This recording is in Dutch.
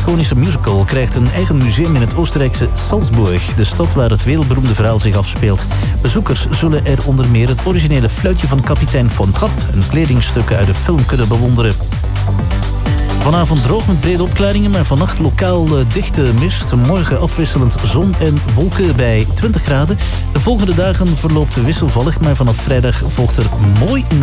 iconische musical krijgt een eigen museum in het Oostenrijkse Salzburg, de stad waar het wereldberoemde verhaal zich afspeelt. Bezoekers zullen er onder meer het originele fluitje van kapitein Von Trapp en kledingstukken uit de film kunnen bewonderen. Vanavond droog met brede opklaringen, maar vannacht lokaal dichte mist. Morgen afwisselend zon en wolken bij 20 graden. De volgende dagen verloopt wisselvallig, maar vanaf vrijdag volgt er mooi